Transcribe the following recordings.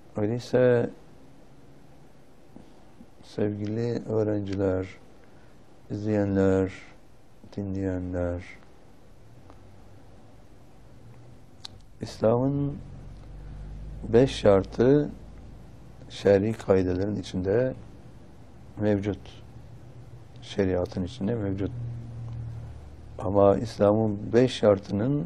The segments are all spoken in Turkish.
Öyleyse sevgili öğrenciler, izleyenler, dinleyenler, İslam'ın 5 şartı şer'i kaidelerin içinde mevcut. Şeriatın içinde mevcut. Ama İslam'ın 5 şartının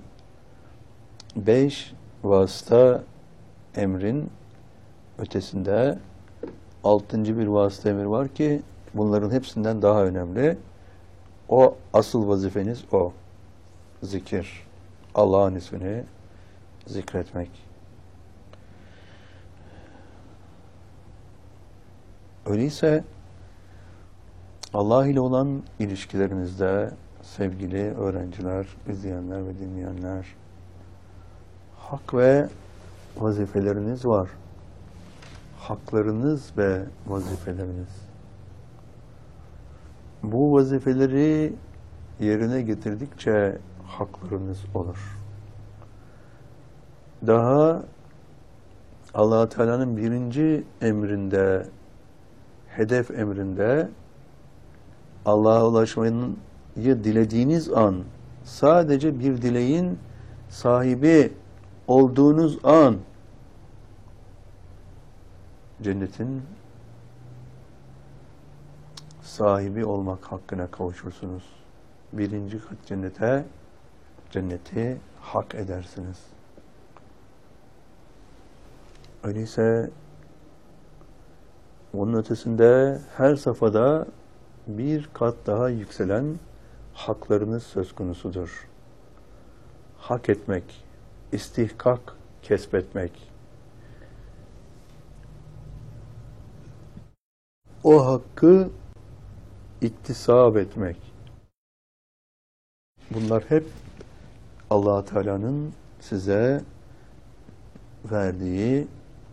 5 vasıta emrin ötesinde 6. bir vasıta emir var ki bunların hepsinden daha önemli. O asıl vazifeniz o. Zikir. Allah'ın ismini zikretmek. Öyleyse Allah ile olan ilişkilerinizde sevgili öğrenciler, izleyenler ve dinleyenler, hak ve vazifeleriniz var. Haklarınız ve vazifeleriniz. Bu vazifeleri yerine getirdikçe haklarınız olur. Daha Allah Teala'nın 1. emrinde, hedef emrinde Allah'a ulaşmayı dilediğiniz an, sadece bir dileğin sahibi olduğunuz an cennetin sahibi olmak hakkına kavuşursunuz. 1. kat cenneti hak edersiniz. Öyleyse onun ötesinde her safhada bir kat daha yükselen haklarınız söz konusudur. Hak etmek, istihkak kesbetmek, o hakkı iktisap etmek. Bunlar hep Allah Teala'nın size verdiği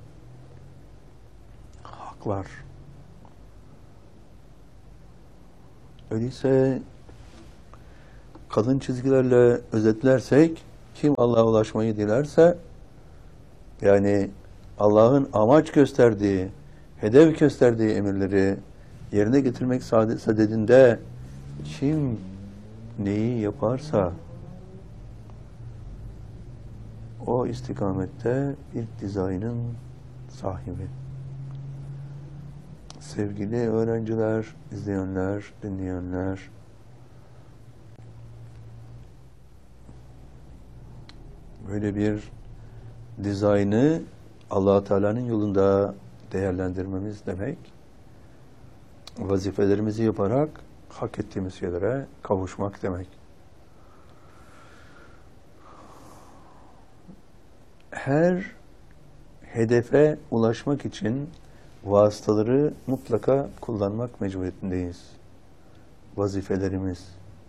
haklar. Öyleyse kalın çizgilerle özetlersek, kim Allah'a ulaşmayı dilerse, yani Allah'ın amaç gösterdiği, hedef gösterdiği emirleri yerine getirmek sadedinde kim neyi yaparsa o istikamette bir dizaynın sahibi. Sevgili öğrenciler, izleyenler, dinleyenler, böyle bir dizaynı Allah Teala'nın yolunda değerlendirmemiz demek, vazifelerimizi yaparak hak ettiğimiz şeylere kavuşmak demek. Her hedefe ulaşmak için vasıtaları mutlaka kullanmak mecburiyetindeyiz. Vazifelerimiz.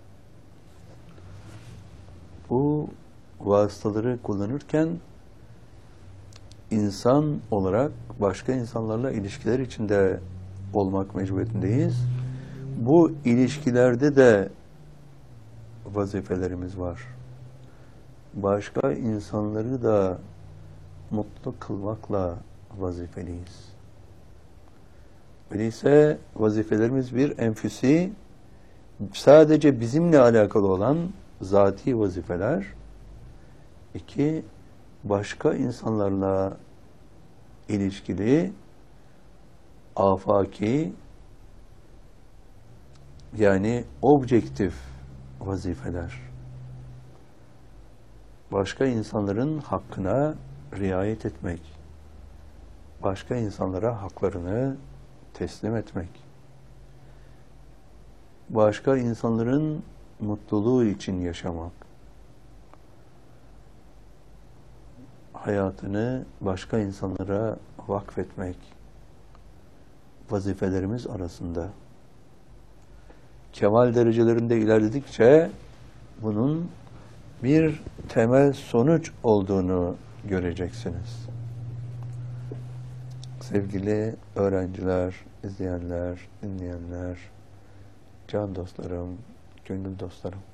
Bu vasıtaları kullanırken insan olarak başka insanlarla ilişkiler içinde olmak mecburiyetindeyiz. Bu ilişkilerde de vazifelerimiz var. Başka insanları da mutlu kılmakla vazifeliyiz. Öyleyse vazifelerimiz bir enfüsi, sadece bizimle alakalı olan zati vazifeler. 2, başka insanlarla ilişkili afaki, yani objektif vazifeler. Başka insanların hakkına riayet etmek, başka insanlara haklarını teslim etmek, başka insanların mutluluğu için yaşamak, hayatını başka insanlara vakfetmek vazifelerimiz arasında. Kemal derecelerinde ilerledikçe bunun bir temel sonuç olduğunu göreceksiniz. Sevgili öğrenciler, izleyenler, dinleyenler, can dostlarım, gönül dostlarım.